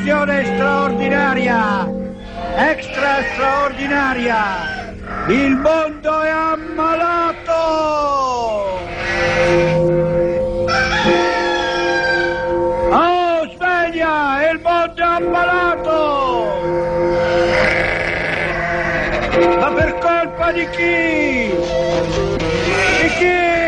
Straordinaria, extra straordinaria, il mondo è ammalato! Oh, sveglia, il mondo è ammalato! Ma per colpa di chi? Di chi?